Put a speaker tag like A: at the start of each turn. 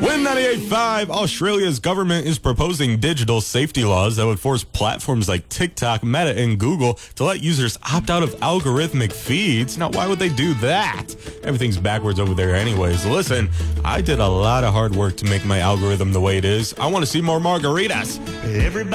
A: Win 98.5, Australia's government is proposing digital safety laws that would force platforms like TikTok, Meta, and Google to let users opt out of algorithmic feeds. Now, why would they do that? Everything's backwards over there anyways. Listen, I did a lot of hard work to make my algorithm the way it is. I want to see more margaritas. Everybody